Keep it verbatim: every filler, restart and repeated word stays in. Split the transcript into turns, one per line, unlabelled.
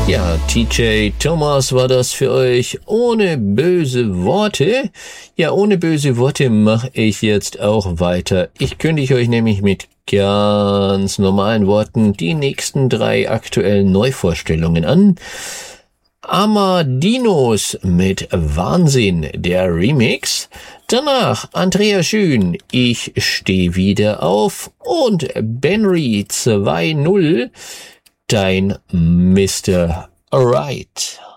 Ja, T J Thomas war das für euch ohne böse Worte. Ja, ohne böse Worte mache ich jetzt auch weiter. Ich kündige euch nämlich mit ganz normalen Worten die nächsten drei aktuellen Neuvorstellungen an. Amadinos mit Wahnsinn, der Remix. Danach Andrea Schön, Ich steh wieder auf. Und Benry zwei null, dein Mister Right.